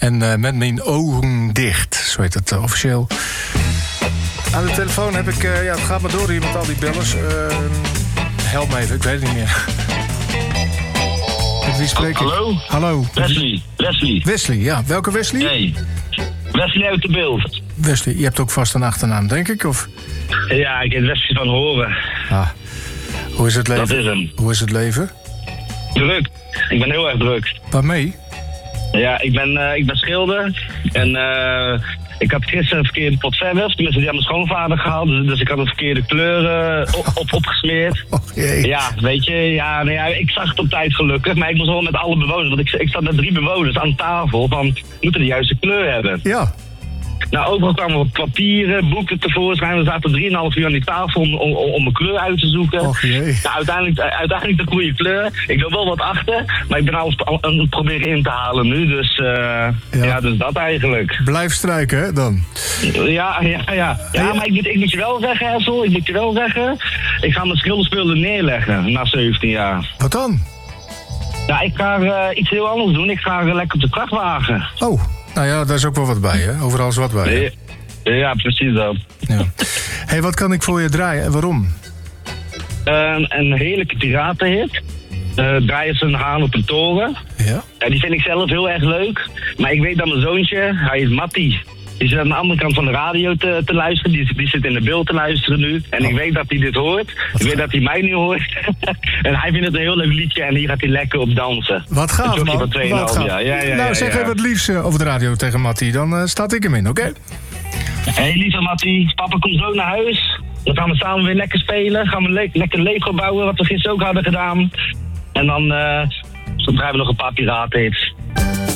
En met mijn ogen dicht, zo heet het officieel. Aan de telefoon heb ik... het gaat maar door hier met al die bellers. Help me even, ik weet het niet meer. Met wie spreek ik? Hallo? Hallo. Wesley. Wesley, ja. Welke Wesley? Nee. Wesley uit de Beeld. Wesley, je hebt ook vast een achternaam, denk ik, of? Ja, ik heet Wesley van Horen. Ah. Hoe is het leven? Dat is hem. Hoe is het leven? Druk. Ik ben heel erg druk. Waarmee? Ja, ik ben schilder. En ik had gisteren een verkeerde pot verf. Tenminste, die had mijn schoonvader gehaald. Dus ik had een verkeerde kleur opgesmeerd. Oh jee. Ja, weet je. Ja, nou ja, ik zag het op tijd gelukkig. Maar ik moest wel met alle bewoners. Want ik zat met 3 bewoners aan tafel. Van, moeten de juiste kleur hebben. Ja. Nou, overal kwamen wat papieren, boeken tevoorschijn. We zaten 3,5 uur aan die tafel om mijn kleur uit te zoeken. Och jee. Nou, uiteindelijk de goede kleur. Ik loop wel wat achter, maar ik ben alles aan het proberen in te halen nu. Dus ja, dus dat eigenlijk. Blijf strijken, hè, dan. Ja, maar ik moet je wel zeggen, Hessel. Ik moet je wel zeggen. Ik ga mijn schilderspullen neerleggen na 17 jaar. Wat dan? Ja, ik ga iets heel anders doen. Ik ga lekker op de krachtwagen. Oh, nou ja, daar is ook wel wat bij, hè? Overal is wat bij. Hè? Ja, precies dat. Ja. Hey, wat kan ik voor je draaien en waarom? Een heerlijke piratenhit. Draaien ze een haan op een toren. Ja? Die vind ik zelf heel erg leuk. Maar ik weet dat mijn zoontje, hij is Mattie. Die zit aan de andere kant van de radio te luisteren. Die zit in de beeld te luisteren nu. En ik weet dat hij dit hoort. Ik weet dat hij mij nu hoort. En hij vindt het een heel leuk liedje. En hier gaat hij lekker op dansen. Wat gaaf, man. Wat gaaf. Ja, zeg even het liefst over de radio tegen Mattie. Dan staat ik hem in, oké? Hey, lieve Mattie. Papa komt zo naar huis. Dan gaan we samen weer lekker spelen. Gaan we lekker Lego bouwen, wat we gisteren ook hadden gedaan. En dan draaien we nog een paar piratenhits.